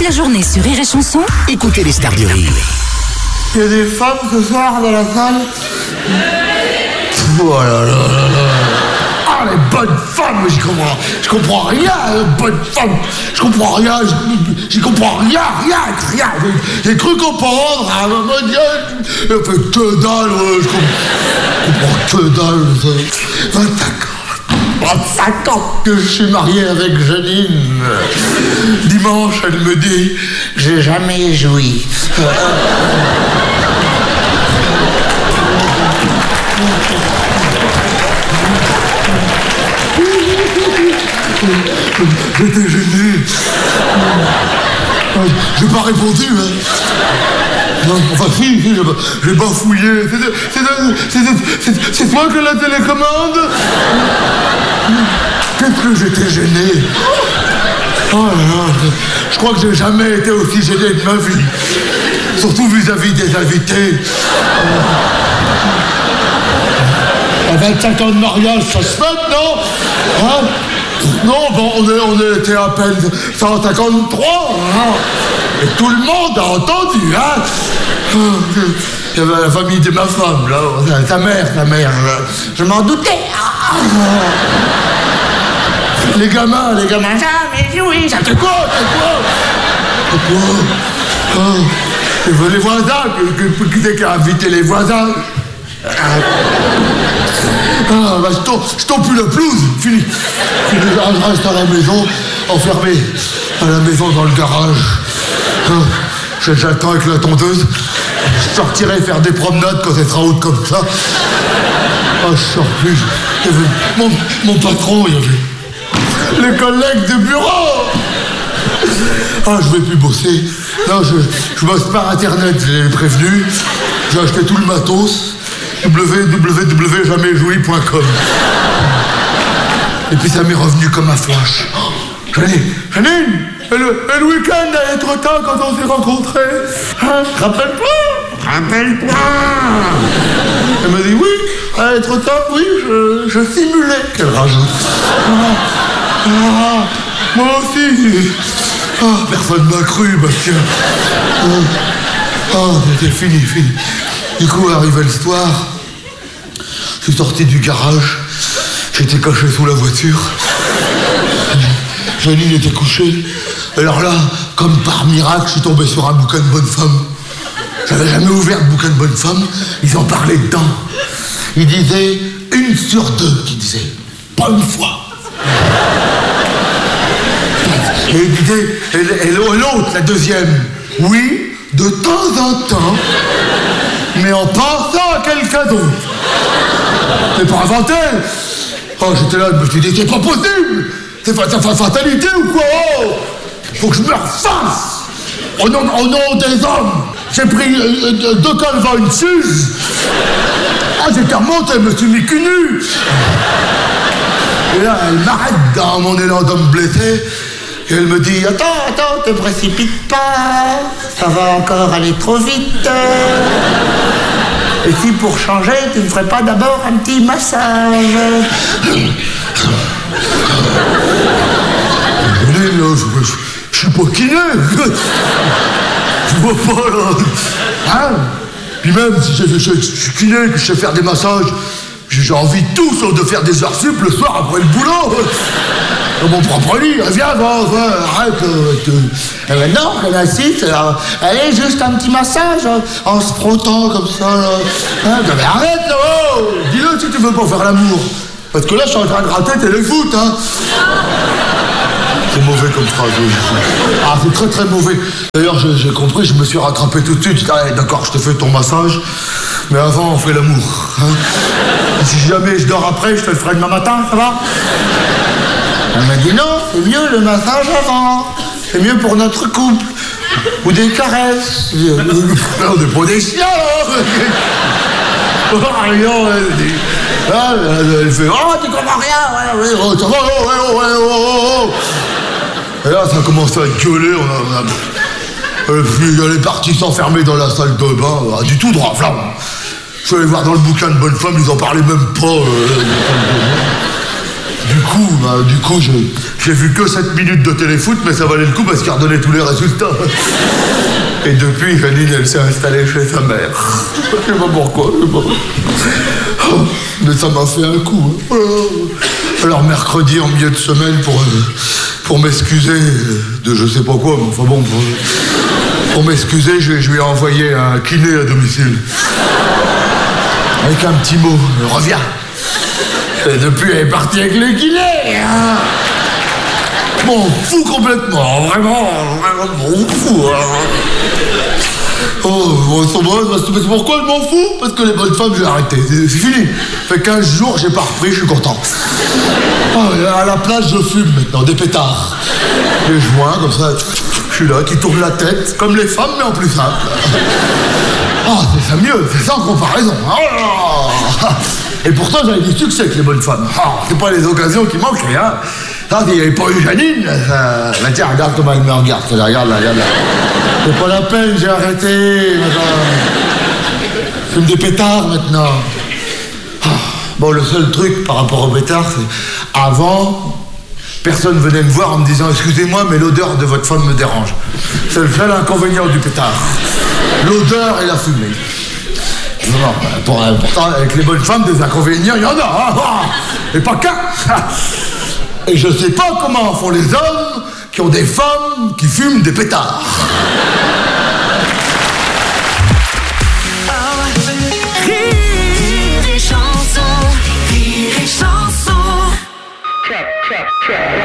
la journée sur Rire et Chanson, Écoutez les stars du rire. Il y a des femmes ce soir dans la salle. Oh là là là là. Ah, les bonnes femmes, je comprends rien, les bonnes femmes. Je comprends rien, j'y comprends rien. J'ai cru comprendre, à un moment donné, il fait que dalle, je comprends que dalle. 25 ans que je suis marié avec Janine. Dimanche, elle me dit, j'ai jamais joui. J'étais gêné. J'ai pas répondu, hein. Non, enfin si, j'ai bafouillé. C'est toi qui as la télécommande? Qu'est-ce que j'étais gêné. Oh là là, je crois que j'ai jamais été aussi gêné de ma vie. Surtout vis-à-vis des invités. À 25 ans de mariage, ça se fête, non? Hein? Non, bon, on était à peine 153, hein? Et tout le monde a entendu, hein? Il y avait la famille de ma femme, là, ta mère, je m'en doutais. Les gamins, jamais joué, ça te quoi? Les voisins, qui a invité les voisins? Bah, je tombe plus la pelouse, fini. Je reste à la maison, enfermé à la maison dans le garage. J'attends avec la tondeuse. Je sortirai faire des promenades quand elle sera haute comme ça. Je sors plus. Il y avait mon patron, il y avait les collègues de bureau. Je vais plus bosser. Non, je bosse par internet, j'ai prévenu. J'ai acheté tout le matos. www.jamaisjoui.com. Et puis ça m'est revenu comme un flash. Janine, le week-end allait trop tard quand on s'est rencontrés. Hein? Rappelle-toi. Elle m'a dit oui, allait trop tard, oui, je simulais. Qu'elle rajoute. Moi aussi. Personne m'a cru, Bastien. C'était fini. Du coup, arrivé le soir, je suis sorti du garage, j'étais caché sous la voiture. Janine était couchée. Alors là, comme par miracle, je suis tombé sur un bouquin de bonne femme. J'avais jamais ouvert de bouquin de bonne femme, ils en parlaient dedans. Ils disaient 1 sur 2 qui disait bonne foi. Et il disait, et l'autre, la deuxième, oui, de temps en temps, mais en pensant à quelqu'un d'autre. C'est pas inventé. J'étais là, je me suis dit, c'est pas possible. C'est fatalité ou quoi? Faut que je me refasse. Au nom des hommes. J'ai pris 2 calvins, une suze. J'étais remonté, je me suis mis cul nu. Et là, elle m'arrête dans mon élan d'homme blessé. Et elle me dit, attends, te précipite pas. Ça va encore aller trop vite. Et si pour changer, tu ne ferais pas d'abord un petit massage? Je suis pas kiné. Je vois pas là. Hein? Puis même si je suis kiné, que je sais faire des massages, j'ai envie tout sauf de faire des heures sup le soir après le boulot. Dans mon propre lit. Viens, arrête. Non, elle assiste. Allez, juste un petit massage en se frottant comme ça. Mais arrête là. Dis-le si tu veux pas faire l'amour. Parce que là, je suis en train de gratter téléfoot, hein. C'est mauvais comme phrase, oui. C'est très très mauvais. D'ailleurs, j'ai compris, je me suis rattrapé tout de suite. Je dis, d'accord, je te fais ton massage, mais avant, on fait l'amour. Hein. Si jamais je dors après, je te le ferai demain matin, ça va? Elle m'a dit, non, c'est mieux le massage avant. C'est mieux pour notre couple. Ou des caresses. On n'est pas des chiens, elle fait, tu comprends rien, ouais, ça va, Et là, ça a commencé à gueuler, elle est partie s'enfermer dans la salle de bain, du tout droit, flamme. Je suis allé voir dans le bouquin de bonne femme, ils en parlaient même pas. Du coup, j'ai vu que 7 minutes de téléfoot, mais ça valait le coup parce qu'il redonnait tous les résultats. Et depuis, Janine, elle s'est installée chez sa mère. Je sais pas pourquoi. Mais ça m'a fait un coup. Alors mercredi, en milieu de semaine, pour m'excuser de je sais pas quoi, mais enfin bon, pour m'excuser, je lui ai envoyé un kiné à domicile. Avec un petit mot, reviens. Et depuis, elle est partie avec le kiné. Hein. M'en fous complètement, vraiment, m'en fous. Oh, c'est pourquoi je m'en fous? Parce que les bonnes femmes, j'ai arrêté. C'est fini. Ça fait 15 jours, j'ai pas repris, je suis content. À la place, je fume maintenant, des pétards. Des joints, comme ça, je suis là, qui tourne la tête, comme les femmes, mais en plus simple. C'est ça mieux, c'est ça en comparaison. Et pourtant, j'avais du succès avec les bonnes femmes. C'est pas les occasions qui manquaient, hein. S'il n'y avait pas eu Janine, tiens, regarde comment elle me regarde. Regarde là. C'est pas la peine, j'ai arrêté. Je fume des pétards maintenant. Bon, le seul truc par rapport aux pétards, c'est avant, personne venait me voir en me disant excusez-moi, mais l'odeur de votre femme me dérange. C'est le seul inconvénient du pétard. L'odeur et la fumée. Non, pourtant, avec les bonnes femmes, des inconvénients, il y en a. Et pas qu'un. Et je sais pas comment font les hommes qui ont des femmes qui fument des pétards. Rire et chanson, rire et chanson.